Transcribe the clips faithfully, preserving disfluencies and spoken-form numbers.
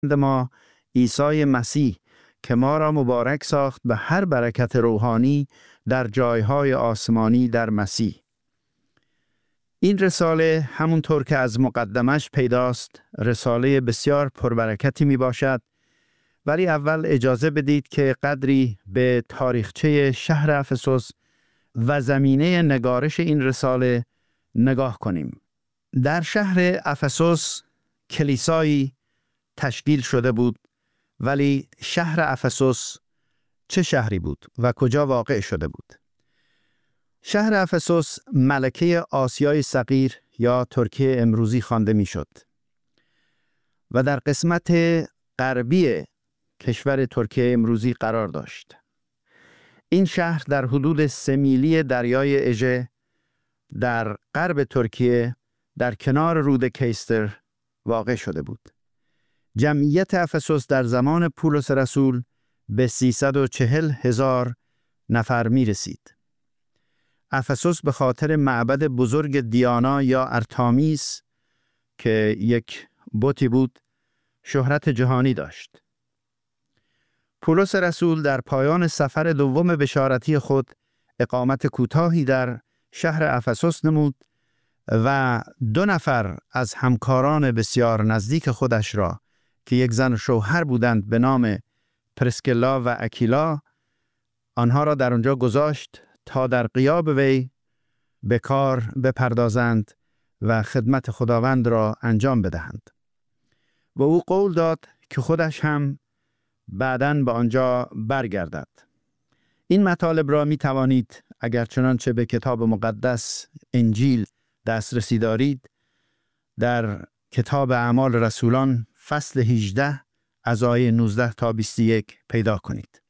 ما عیسی مسیح که ما را مبارک ساخت به هر برکت روحانی در جایهای آسمانی در مسیح. این رساله همونطور که از مقدمش پیداست رساله بسیار پربرکتی می باشد، ولی اول اجازه بدید که قدری به تاریخچه شهر افسوس و زمینه نگارش این رساله نگاه کنیم. در شهر افسوس کلیسایی تشکیل شده بود، ولی شهر افسوس چه شهری بود و کجا واقع شده بود؟ شهر افسوس ملکه آسیای صغیر یا ترکیه امروزی خوانده میشد و در قسمت غربی کشور ترکیه امروزی قرار داشت. این شهر در حدود سه میلی دریای اژه در غرب ترکیه در کنار رود کیستر واقع شده بود. جمعیت افسوس در زمان پولس رسول به سیصد و چهل هزار نفر می رسید. افسوس به خاطر معبد بزرگ دیانا یا ارتامیس که یک بتی بود شهرت جهانی داشت. پولس رسول در پایان سفر دوم بشارتی خود اقامت کوتاهی در شهر افسوس نمود و دو نفر از همکاران بسیار نزدیک خودش را که یک زن و شوهر بودند به نام پرسکلا و اکیلا، آنها را در آنجا گذاشت تا در غیاب وی به کار بپردازند و خدمت خداوند را انجام بدهند. و او قول داد که خودش هم بعداً به آنجا برگردد. این مطالب را می توانید اگر چنانچه به کتاب مقدس انجیل دسترسی دارید در کتاب اعمال رسولان فصل هجده از آیه نوزده تا بیست و یک پیدا کنید.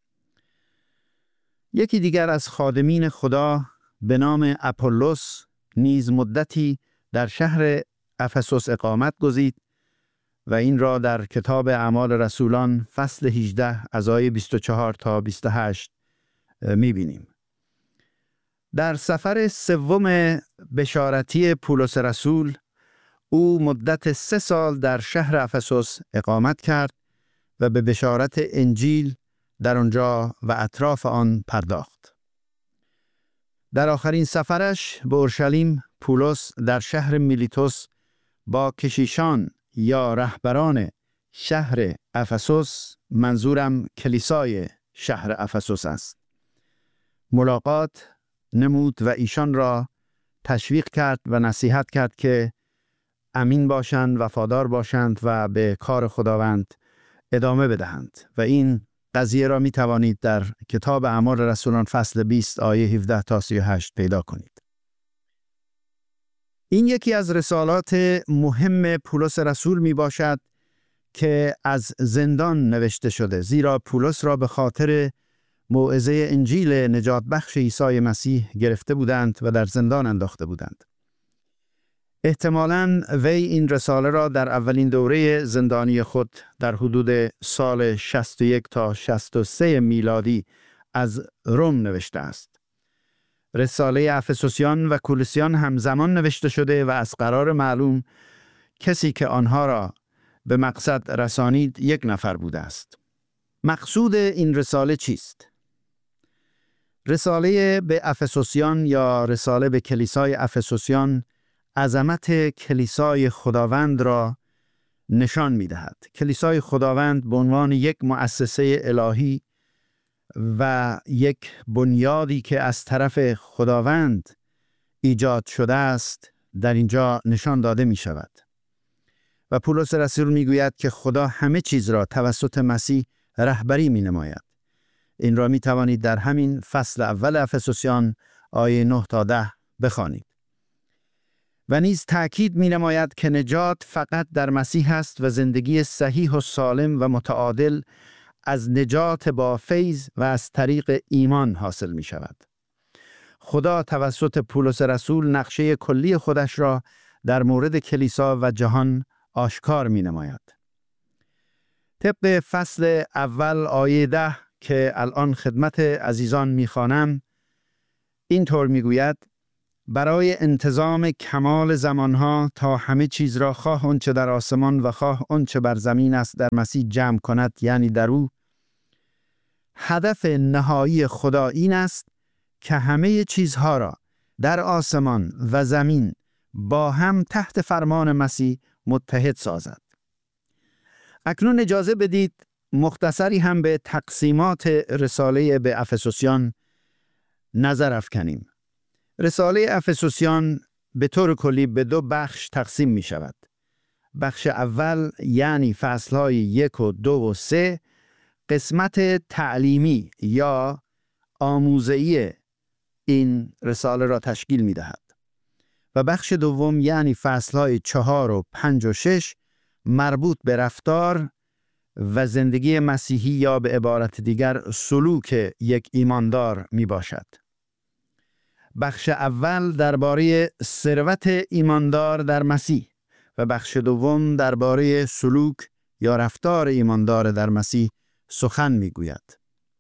یکی دیگر از خادمین خدا به نام اپولوس نیز مدتی در شهر افسوس اقامت گزید و این را در کتاب اعمال رسولان فصل هجده از آیه بیست و چهار تا بیست و هشت می‌بینیم. در سفر سوم بشارتی پولس رسول او مدت سه سال در شهر افسوس اقامت کرد و به بشارت انجیل در آنجا و اطراف آن پرداخت. در آخرین سفرش به اورشلیم پولس در شهر میلیتوس با کشیشان یا رهبران شهر افسوس، منظورم کلیسای شهر افسوس است، ملاقات نمود و ایشان را تشویق کرد و نصیحت کرد که امین باشند، وفادار باشند و به کار خداوند ادامه بدهند. و این قضیه را می توانید در کتاب اعمال رسولان فصل بیست آیه هفده تا سی و هشت پیدا کنید. این یکی از رسالات مهم پولس رسول می باشد که از زندان نوشته شده، زیرا پولس را به خاطر موعظه انجیل نجات بخش عیسی مسیح گرفته بودند و در زندان انداخته بودند. احتمالاً وی این رساله را در اولین دوره زندانی خود در حدود سال شصت و یک تا شصت و سه میلادی از روم نوشته است. رساله افسوسیان و کولوسیان همزمان نوشته شده و از قرار معلوم کسی که آنها را به مقصد رسانید یک نفر بوده است. مقصود این رساله چیست؟ رساله به افسوسیان یا رساله به کلیسای افسوسیان عظمت کلیسای خداوند را نشان می دهد. کلیسای خداوند به عنوان یک مؤسسه الهی و یک بنیادی که از طرف خداوند ایجاد شده است در اینجا نشان داده می شود. و پولس رسول می گوید که خدا همه چیز را توسط مسیح رهبری می نماید. این را می توانید در همین فصل اول افسوسیان آیه نه تا ده بخوانید. و نیز تأکید می نماید که نجات فقط در مسیح است و زندگی صحیح و سالم و متعادل از نجات با فیض و از طریق ایمان حاصل می شود. خدا توسط پولس رسول نقشه کلی خودش را در مورد کلیسا و جهان آشکار می نماید. طبق فصل اول آیه ده که الان خدمت عزیزان می خوانم، اینطور می گوید: برای انتظام کمال زمانها تا همه چیز را خواه آنچه در آسمان و خواه آنچه بر زمین است در مسیح جمع کند، یعنی در او. هدف نهایی خدا این است که همه چیزها را در آسمان و زمین با هم تحت فرمان مسیح متحد سازد. اکنون اجازه بدید مختصری هم به تقسیمات رساله به افسوسیان نظر افکنیم. رساله افسوسیان به طور کلی به دو بخش تقسیم می شود. بخش اول یعنی فصلهای یک و دو و سه قسمت تعلیمی یا آموزه‌ای این رساله را تشکیل می دهد و بخش دوم یعنی فصلهای چهار و پنج و شش مربوط به رفتار و زندگی مسیحی یا به عبارت دیگر سلوک یک ایماندار می باشد. بخش اول درباره ثروت ایماندار در مسیح و بخش دوم درباره سلوک یا رفتار ایماندار در مسیح سخن می گوید.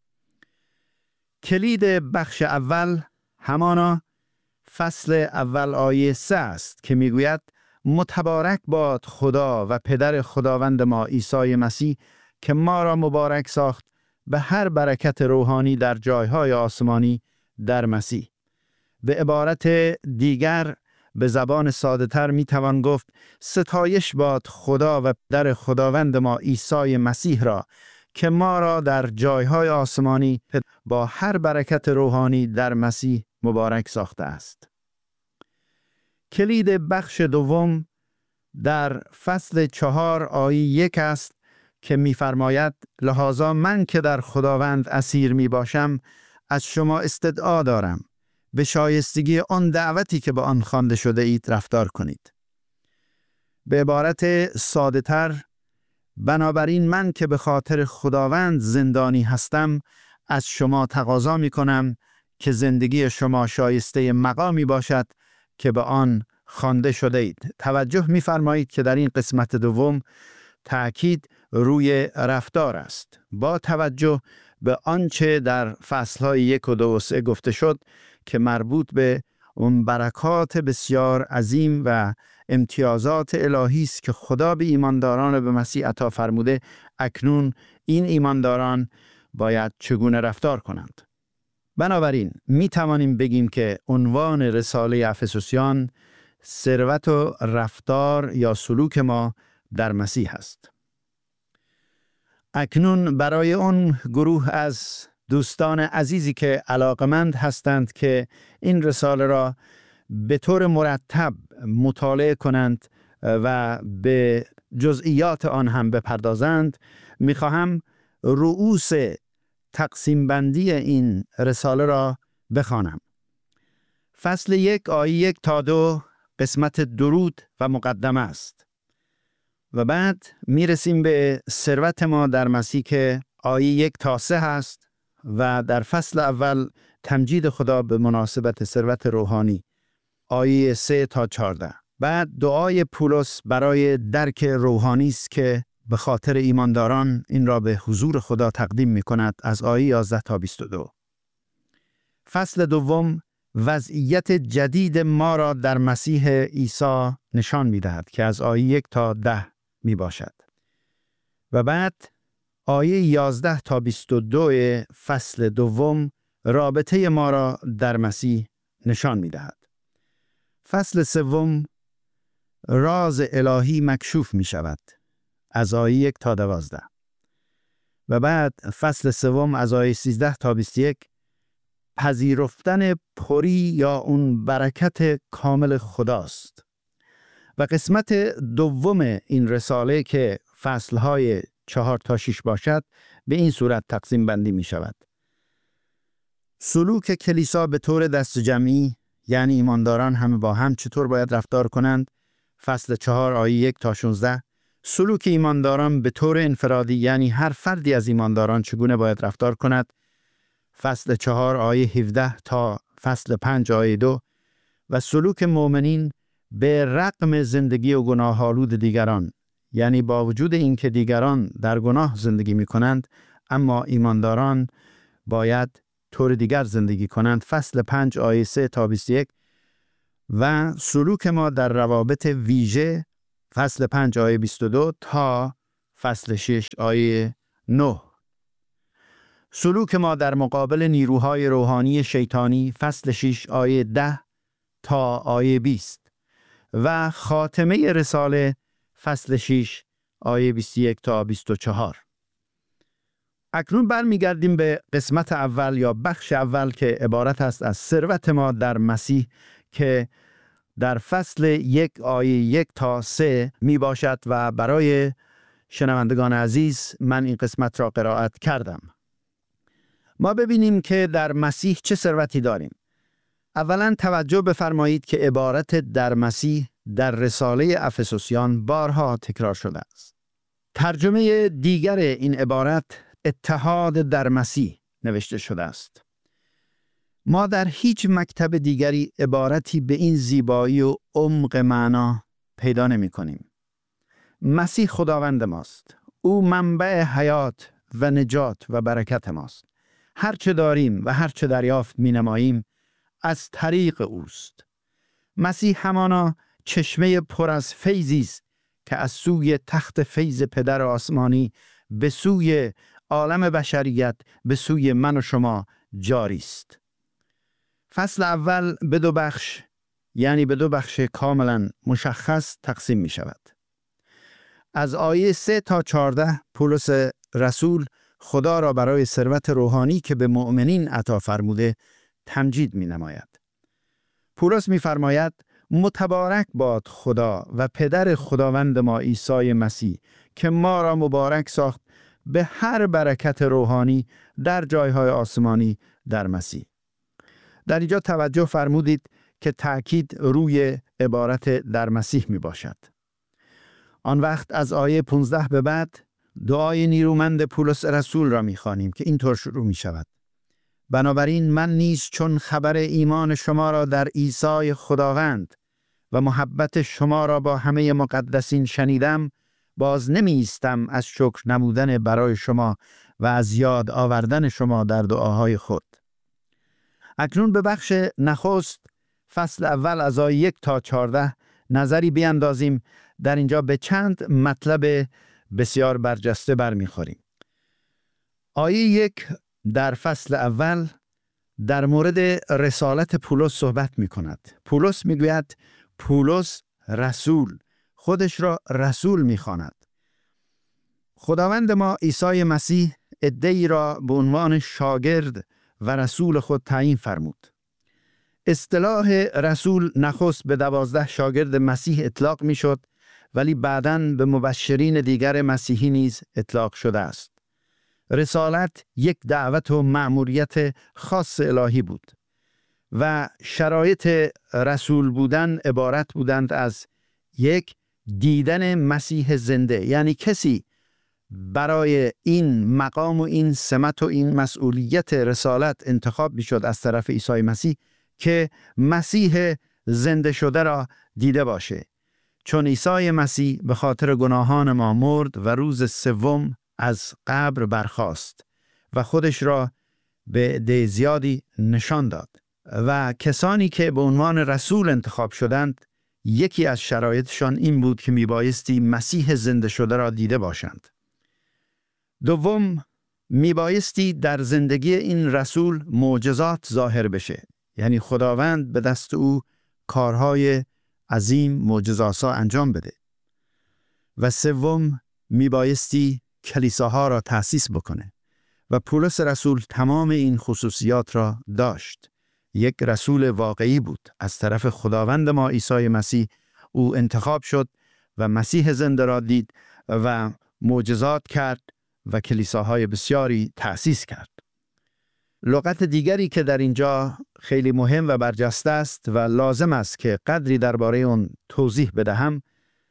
کلید بخش اول همانا فصل اول آیه سه است که می گوید متبارک باد خدا و پدر خداوند ما عیسی مسیح که ما را مبارک ساخت به هر برکت روحانی در جایهای آسمانی در مسیح. به عبارت دیگر به زبان ساده تر می توان گفت ستایش باد خدا و پدر خداوند ما عیسی مسیح را که ما را در جایهای آسمانی با هر برکت روحانی در مسیح مبارک ساخته است. کلید بخش دوم در فصل چهار آیه یک است که می‌فرماید لحاظا من که در خداوند اسیر می باشم از شما استدعا دارم به شایستگی آن دعوتی که به آن خوانده شده اید رفتار کنید. به عبارت ساده تر، بنابراین من که به خاطر خداوند زندانی هستم از شما تقاضا می کنم که زندگی شما شایسته مقامی باشد که به آن خوانده شده اید. توجه می فرمایید که در این قسمت دوم تأکید روی رفتار است. با توجه به آنچه در فصلهای یک و دو و سه گفته شد که مربوط به اون برکات بسیار عظیم و امتیازات الهی است که خدا به ایمانداران به مسیح عطا فرموده، اکنون این ایمانداران باید چگونه رفتار کنند. بنابراین می توانیم بگیم که عنوان رساله افسوسیان ثروت و رفتار یا سلوک ما در مسیح است. اکنون برای اون گروه از دوستان عزیزی که علاقمند هستند که این رساله را به طور مرتب مطالعه کنند و به جزئیات آن هم بپردازند، می‌خواهم رؤوس تقسیم بندی این رساله را بخوانم. فصل یک آیه یک تا دو قسمت درود و مقدمه است و بعد میرسیم به ثروت ما در مسیح که آیه یک تا سه هست و در فصل اول تمجید خدا به مناسبت ثروت روحانی آیه سه تا چهارده. بعد دعای پولس برای درک روحانی است که به خاطر ایمانداران این را به حضور خدا تقدیم می کند از آیه یازده تا بیست و دو. فصل دوم وضعیت جدید ما را در مسیح عیسی نشان می دهد که از آیه یک تا ده می باشد. و بعد آیه یازده تا بیست و دو فصل دوم رابطه ما را در مسیح نشان می دهد. فصل سوم راز الهی مکشوف می شود از آیه یک تا دوازده. و بعد فصل سوم از آیه سیزده تا بیست و یک پذیرفتن پری یا اون برکت کامل خداست. و قسمت دوم این رساله که فصلهای چهار تا شش باشد به این صورت تقسیم بندی می شود. سلوک کلیسا به طور دست جمعی، یعنی ایمانداران همه با هم چطور باید رفتار کنند، فصل چهار آیه یک تا شانزده. سلوک ایمانداران به طور انفرادی، یعنی هر فردی از ایمانداران چگونه باید رفتار کند، فصل چهار آیه هفده تا فصل پنج آیه دو. و سلوک مؤمنین به رغم زندگی و گناه آلود دیگران، یعنی با وجود اینکه دیگران در گناه زندگی می کنند اما ایمانداران باید طور دیگر زندگی کنند، فصل پنج آیه سه تا بیست و یک. و سلوک ما در روابط ویژه فصل پنج آیه بیست و دو تا فصل شش آیه نه. سلوک ما در مقابل نیروهای روحانی شیطانی فصل شش آیه ده تا آیه بیست و خاتمه رساله فصل شش آیه بیست و یک تا بیست و چهار. اکنون برمیگردیم به قسمت اول یا بخش اول که عبارت است از ثروت ما در مسیح که در فصل یک آیه یک تا سه می باشد و برای شنوندگان عزیز من این قسمت را قرائت کردم. ما ببینیم که در مسیح چه ثروتی داریم. اولا توجه بفرمایید که عبارت در مسیح در رساله افسوسیان بارها تکرار شده است. ترجمه دیگر این عبارت اتحاد در مسیح نوشته شده است. ما در هیچ مکتب دیگری عبارتی به این زیبایی و عمق معنا پیدا نمی کنیم. مسیح خداوند ماست. او منبع حیات و نجات و برکت ماست. هر چه داریم و هر چه دریافت می نماییم از طریق اوست. مسیح همانا چشمه پر از فیضی است که از سوی تخت فیض پدر آسمانی به سوی عالم بشریت، به سوی من و شما جاری است. فصل اول به دو بخش، یعنی به دو بخش کاملا مشخص تقسیم می شود. از آیه سه تا چهارده پولس رسول خدا را برای ثروت روحانی که به مؤمنین عطا فرموده تمجید می نماید. پولس می فرماید متبارک باد خدا و پدر خداوند ما عیسی مسیح که ما را مبارک ساخت به هر برکت روحانی در جایهای آسمانی در مسیح. در اینجا توجه فرمودید که تأکید روی عبارت در مسیح می باشد. آن وقت از آیه پانزده به بعد دعای نیرومند پولس رسول را می خوانیم که اینطور شروع می شود. بنابراین من نیز چون خبر ایمان شما را در عیسی خداوند و محبت شما را با همه مقدسین شنیدم، باز نمی ایستم از شکر نمودن برای شما و از یاد آوردن شما در دعاهای خود. اکنون به بخش نخست فصل اول از آیه یک تا چهارده نظری بیندازیم. در اینجا به چند مطلب بسیار برجسته برمیخوریم. آیه یک در فصل اول در مورد رسالت پولس صحبت می کند. پولس می گوید پولس رسول، خودش را رسول می خواند. خداوند ما عیسی مسیح عده‌ای را به عنوان شاگرد و رسول خود تعیین فرمود. اصطلاح رسول نخست به دوازده شاگرد مسیح اطلاق می شد، ولی بعداً به مبشرین دیگر مسیحی نیز اطلاق شده است. رسالت یک دعوت و مأموریت خاص الهی بود و شرایط رسول بودن عبارت بودند از یک، دیدن مسیح زنده، یعنی کسی برای این مقام و این سمت و این مسئولیت رسالت انتخاب می شد از طرف عیسی مسیح که مسیح زنده شده را دیده باشه، چون عیسی مسیح به خاطر گناهان ما مرد و روز سوم از قبر برخاست و خودش را به عده زیادی نشان داد و کسانی که به عنوان رسول انتخاب شدند یکی از شرایطشان این بود که میبایستی مسیح زنده شده را دیده باشند. دوم، میبایستی در زندگی این رسول معجزات ظاهر بشه، یعنی خداوند به دست او کارهای عظیم معجزه‌آسا انجام بده. و سوم، میبایستی کلیساها را تأسیس بکنه و پولس رسول تمام این خصوصیات را داشت. یک رسول واقعی بود از طرف خداوند ما عیسی مسیح. او انتخاب شد و مسیح زنده را دید و معجزات کرد و کلیساهای بسیاری تأسیس کرد. لغت دیگری که در اینجا خیلی مهم و برجسته است و لازم است که قدری درباره اون توضیح بدهم،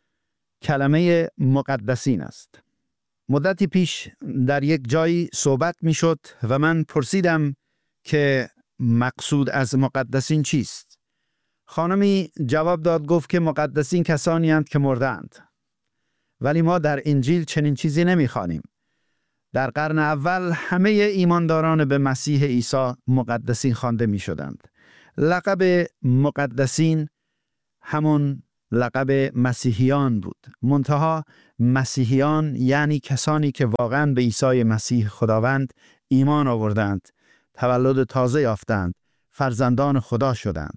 کلمه مقدسین است. مدتی پیش در یک جایی صحبت می شد و من پرسیدم که مقصود از مقدسین چیست؟ خانمی جواب داد، گفت که مقدسین کسانی هستند که مردند. ولی ما در انجیل چنین چیزی نمی خوانیم. در قرن اول همه ایمانداران به مسیح عیسی مقدسین خوانده می شدند. لقب مقدسین همون لقب مسیحیان بود. منتها مسیحیان یعنی کسانی که واقعا به عیسی مسیح خداوند ایمان آوردند، تولد تازه یافتند، فرزندان خدا شدند.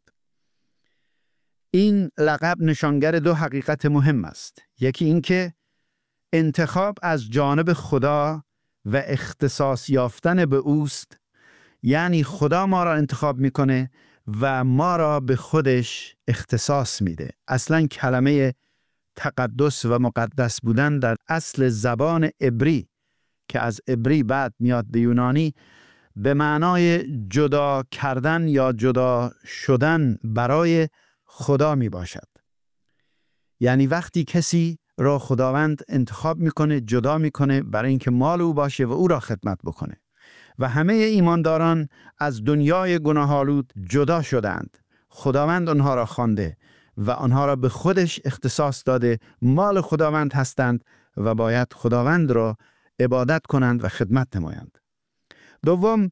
این لقب نشانگر دو حقیقت مهم است. یکی این که انتخاب از جانب خدا و اختصاص یافتن به اوست، یعنی خدا ما را انتخاب میکنه و ما را به خودش اختصاص میده. اصلا کلمه تقدس و مقدس بودن در اصل زبان عبری که از عبری بعد میاد به یونانی به معنای جدا کردن یا جدا شدن برای خدا می باشد. یعنی وقتی کسی را خداوند انتخاب میکنه، جدا میکنه برای اینکه مال او باشه و او را خدمت بکنه. و همه ایمانداران از دنیای گناه‌آلود جدا شدند. خداوند آنها را خوانده و آنها را به خودش اختصاص داده، مال خداوند هستند و باید خداوند را عبادت کنند و خدمت نمایند. دوم،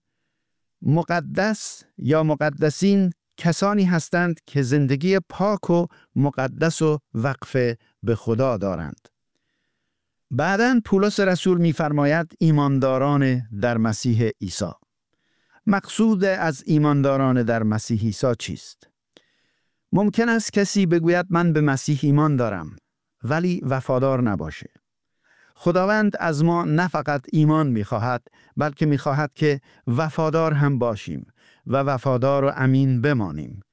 مقدس یا مقدسین کسانی هستند که زندگی پاک و مقدس و وقف به خدا دارند. بعداً پولس رسول می‌فرماید ایمانداران در مسیح عیسی. مقصود از ایمانداران در مسیح عیسی چیست؟ ممکن است کسی بگوید من به مسیح ایمان دارم ولی وفادار نباشه. خداوند از ما نه فقط ایمان می‌خواهد بلکه می‌خواهد که وفادار هم باشیم و وفادار و امین بمانیم.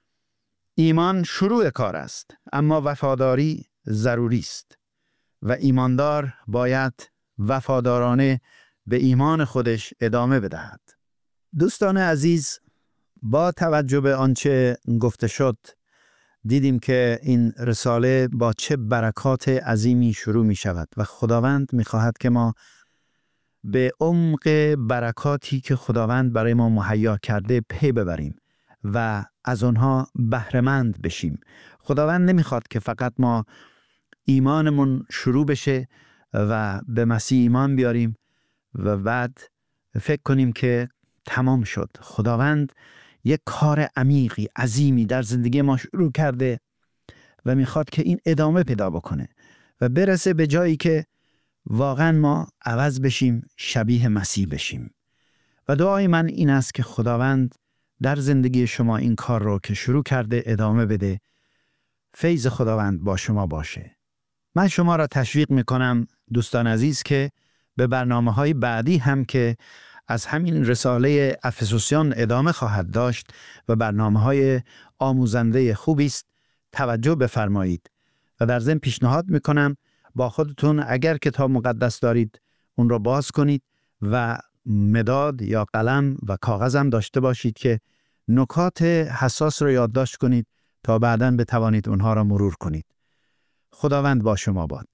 ایمان شروع کار است، اما وفاداری ضروری است و ایماندار باید وفادارانه به ایمان خودش ادامه بدهد. دوستان عزیز، با توجه به آنچه گفته شد دیدیم که این رساله با چه برکات عظیمی شروع می شود و خداوند می خواهد که ما به عمق برکاتی که خداوند برای ما مهیا کرده پی ببریم و از آنها بهره‌مند بشیم. خداوند نمیخواد که فقط ما ایمانمون شروع بشه و به مسیح ایمان بیاریم و بعد فکر کنیم که تمام شد. خداوند یک کار عمیقی، عظیمی در زندگی ما شروع کرده و میخواد که این ادامه پیدا بکنه و برسه به جایی که واقعا ما عوض بشیم، شبیه مسیح بشیم. و دعای من این است که خداوند در زندگی شما این کار رو که شروع کرده ادامه بده. فیض خداوند با شما باشه. من شما را تشویق میکنم دوستان عزیز که به برنامه‌های بعدی هم که از همین رساله افسوسیان ادامه خواهد داشت و برنامه‌های آموزنده خوبی است توجه بفرمایید و در ضمن پیشنهاد میکنم با خودتون اگر کتاب مقدس دارید اون رو باز کنید و مداد یا قلم و کاغذ هم داشته باشید که نکات حساس رو یادداشت کنید تا بعداً بتوانید اونها را مرور کنید. خداوند با شما باد.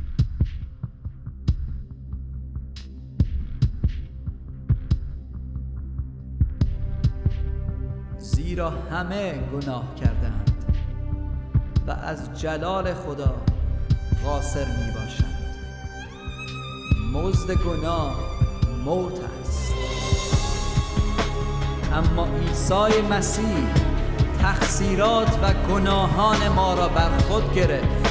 زیرا همه گناه کردند و از جلال خدا قاصر می باشند. مزد گناه موت است، اما عیسی مسیح تقصیرات و گناهان ما را بر خود گرفت